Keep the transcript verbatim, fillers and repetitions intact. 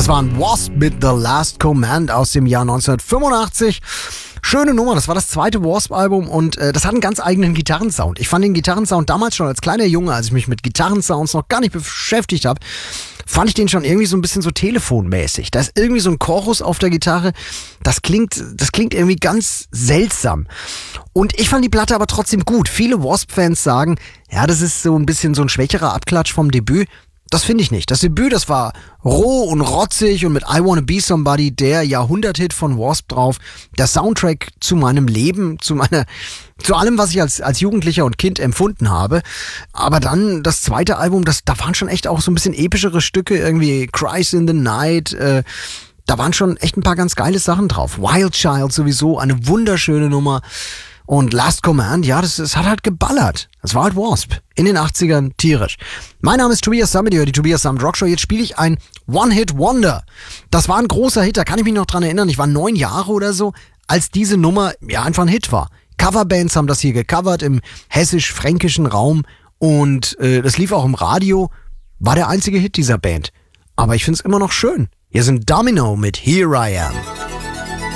Das war ein Wasp mit The Last Command aus dem Jahr neunzehnhundertfünfundachtzig. Schöne Nummer, das war das zweite Wasp-Album und äh, das hat einen ganz eigenen Gitarrensound. Ich fand den Gitarrensound damals schon als kleiner Junge, als ich mich mit Gitarrensounds noch gar nicht beschäftigt habe, fand ich den schon irgendwie so ein bisschen so telefonmäßig. Da ist irgendwie so ein Chorus auf der Gitarre, das klingt, das klingt irgendwie ganz seltsam. Und ich fand die Platte aber trotzdem gut. Viele Wasp-Fans sagen, ja, das ist so ein bisschen so ein schwächerer Abklatsch vom Debüt. Das finde ich nicht. Das Debüt, das war roh und rotzig und mit I Wanna Be Somebody, der Jahrhunderthit von Wasp drauf. Der Soundtrack zu meinem Leben, zu meiner, zu allem, was ich als, als Jugendlicher und Kind empfunden habe. Aber dann das zweite Album, das, da waren schon echt auch so ein bisschen epischere Stücke, irgendwie Cries in the Night, äh, da waren schon echt ein paar ganz geile Sachen drauf. Wild Child sowieso, eine wunderschöne Nummer. Und Last Command, ja, das, das hat halt geballert. Das war halt Wasp. In den achtzigern tierisch. Mein Name ist Tobias Summit, ihr hört die Tobias Summit Rock Show. Jetzt spiele ich ein One-Hit-Wonder. Das war ein großer Hit, da kann ich mich noch dran erinnern. Ich war neun Jahre oder so, als diese Nummer ja einfach ein Hit war. Coverbands haben das hier gecovert im hessisch-fränkischen Raum. Und äh, das lief auch im Radio. War der einzige Hit dieser Band. Aber ich find's immer noch schön. Hier sind Domino mit Here I Am.